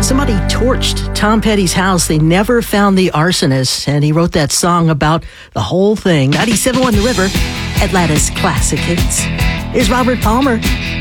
Somebody torched Tom Petty's house. They never found the arsonist, and he wrote that song about the whole thing. 97.1 The River, Atlanta's classic hits. Here's Robert Palmer.